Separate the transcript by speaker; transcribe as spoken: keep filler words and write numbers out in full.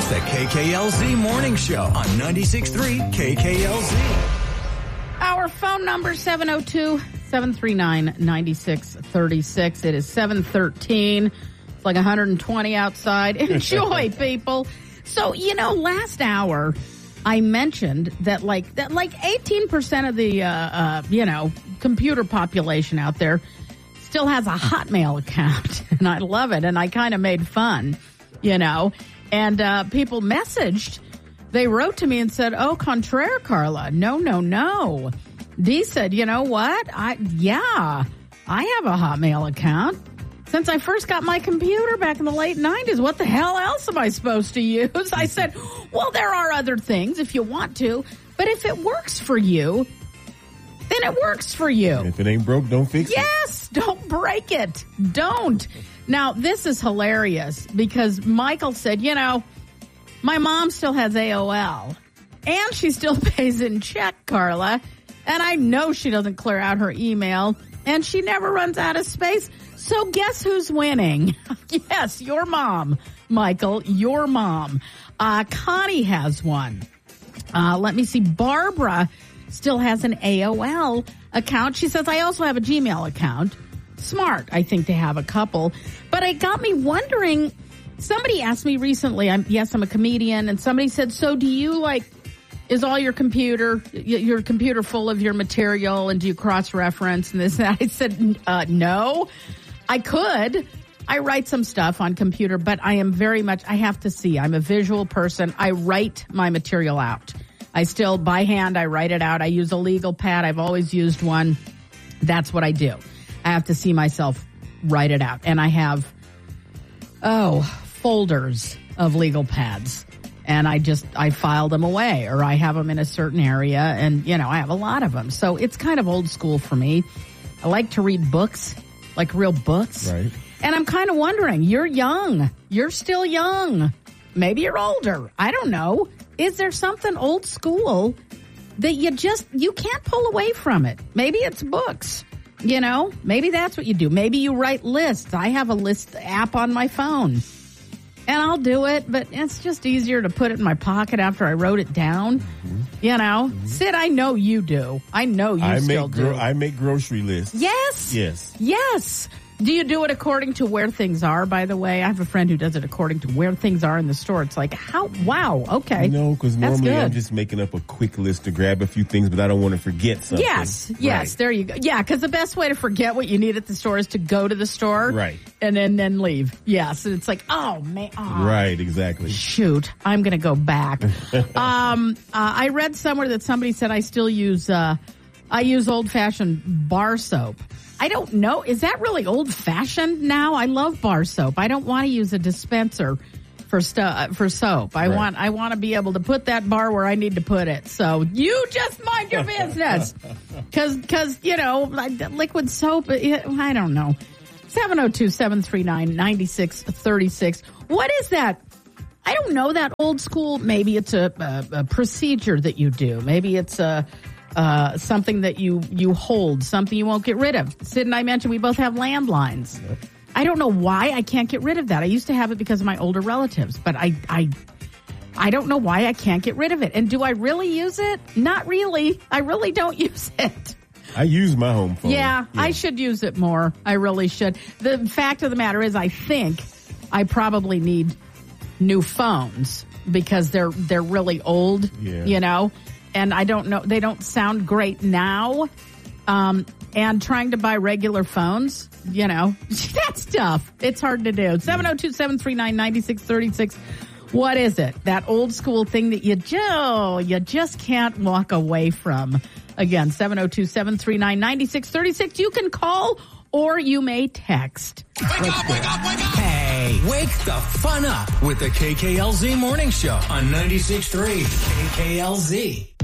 Speaker 1: the K K L Z Morning Show on ninety-six point three K K L Z.
Speaker 2: Our phone number, seven oh two, seven three nine, nine six three six. It is seven thirteen. It's like one hundred twenty outside. Enjoy, people. So, you know, last hour, I mentioned that like that like eighteen percent of the, uh, uh, you know, computer population out there still has a Hotmail account. And I love it. And I kind of made fun, you know. And uh, people messaged. They wrote to me and said, "Oh, contraire, Carla. No, no, no." Dee said, "You know what? I yeah, I have a Hotmail account. Since I first got my computer back in the late nineties, what the hell else am I supposed to use?" I said, "Well, there are other things if you want to, but if it works for you, then it works for you.
Speaker 3: If it ain't broke, don't fix it."
Speaker 2: Yes, don't break it. Don't. Now, this is hilarious because Michael said, you know, my mom still has A O L and she still pays in check, Carla, and I know she doesn't clear out her email and she never runs out of space. So guess who's winning? Yes, your mom, Michael, your mom. Uh, Connie has one. Uh, let me see. Barbara still has an A O L account. She says, I also have a Gmail account. Smart, I think, to have a couple. But it got me wondering, somebody asked me recently, I'm, yes, I'm a comedian, and somebody said, so do you, like, is all your computer, your computer full of your material, and do you cross-reference and this and that? I said, uh, no. I could. I write some stuff on computer, but I am very much, I have to see. I'm a visual person. I write my material out. I still, by hand, I write it out. I use a legal pad. I've always used one. That's what I do. I have to see myself write it out. And I have, oh, folders of legal pads. And I just, I file them away, or I have them in a certain area. And, you know, I have a lot of them. So it's kind of old school for me. I like to read books, like real books.
Speaker 3: Right.
Speaker 2: And I'm kind of wondering, you're young. You're still young. Maybe you're older. I don't know. Is there something old school that you just, you can't pull away from it? Maybe it's books. You know, maybe that's what you do. Maybe you write lists. I have a list app on my phone. And I'll do it, but it's just easier to put it in my pocket after I wrote it down. Mm-hmm. You know? Mm-hmm. Sid, I know you do. I know you
Speaker 3: I
Speaker 2: still
Speaker 3: make gro-
Speaker 2: do.
Speaker 3: I make grocery lists.
Speaker 2: Yes.
Speaker 3: Yes.
Speaker 2: Yes. Do you do it according to where things are, by the way? I have a friend who does it according to where things are in the store. It's like, how? Wow. Okay.
Speaker 3: No, because normally
Speaker 2: good.
Speaker 3: I'm just making up a quick list to grab a few things, but I don't want to forget something.
Speaker 2: Yes. Yes.
Speaker 3: Right.
Speaker 2: There you go. Yeah, because the best way to forget what you need at the store is to go to the store.
Speaker 3: Right.
Speaker 2: And then, then leave. Yes. And it's like, oh, man. Oh,
Speaker 3: right. Exactly.
Speaker 2: Shoot. I'm going to go back. um, uh, I read somewhere that somebody said I still use, uh, I use old-fashioned bar soap. I don't know. Is that really old-fashioned now? I love bar soap. I don't want to use a dispenser for stu- for soap. I
Speaker 3: right.
Speaker 2: want I want to be able to put that bar where I need to put it. So you just mind your business. Because, because you know, like liquid soap, I don't know. seven oh two, seven three nine, nine six three six. What is that? I don't know, that old school. Maybe it's a, a, a procedure that you do. Maybe it's a... Uh, something that you, you hold, something you won't get rid of. Sid and I mentioned we both have landlines. Yep. I don't know why I can't get rid of that. I used to have it because of my older relatives, but I, I, I don't know why I can't get rid of it. And do I really use it? Not really. I really don't use it.
Speaker 3: I use my home phone.
Speaker 2: Yeah, yeah, I should use it more. I really should. The fact of the matter is, I think I probably need new phones because they're, they're really old,
Speaker 3: yeah.
Speaker 2: you know? And I don't know, they don't sound great now. Um, and trying to buy regular phones, you know, that's tough. It's hard to do. seven oh two, seven three nine, nine six three six. What is it? That old school thing that you just, you just can't walk away from. Again, seven oh two, seven three nine, nine six three six. You can call or you may text.
Speaker 1: Wake up, wake up, wake up. Hey, wake the fun up with the K K L Z Morning Show on ninety-six point three K K L Z.